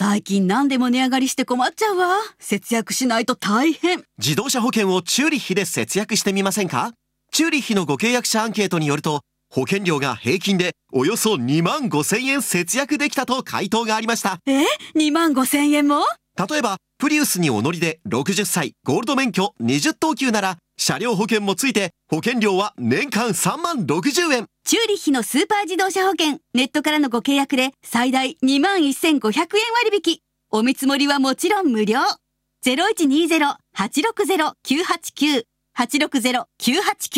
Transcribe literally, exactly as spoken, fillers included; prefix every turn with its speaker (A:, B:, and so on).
A: 最近何でも値上がりして困っちゃうわ。節約しないと大変。
B: 自動車保険をチューリッヒで節約してみませんか？チューリッヒのご契約者アンケートによると、保険料が平均でおよそにまんごせんえん節約できたと回答がありました。
A: え ?にまんごせんえんも？
B: 例えば、プリウスにお乗りでろくじゅっさい、ゴールド免許にじゅっとうきゅうなら、車両保険もついて保険料は年間さんまんろくじゅうえん。
A: チューリッヒのスーパー自動車保険、ネットからのご契約で最大 にまんせんごひゃくえん割引。お見積もりはもちろん無料。ゼロいちにゼロ はちろくゼロ きゅうはちきゅう はちろくゼロ きゅうはちきゅう